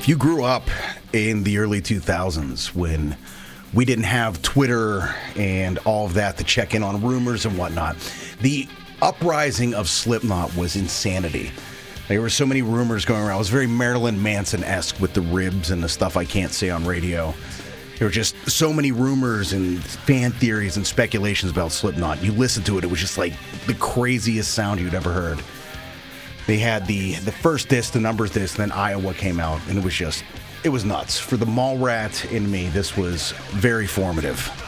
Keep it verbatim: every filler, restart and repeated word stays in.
If you grew up in the early two thousands when we didn't have Twitter and all of that to check in on rumors and whatnot, the uprising of Slipknot was insanity. There were so many rumors going around. It was very Marilyn Manson-esque with the ribs and the stuff I can't say on radio. There were just so many rumors and fan theories and speculations about Slipknot. You listen to it, it was just like the craziest sound you'd ever heard. They had the, the first disc, the numbers disc, then Iowa came out, and it was just, it was nuts. For the mall rat in me, this was very formative.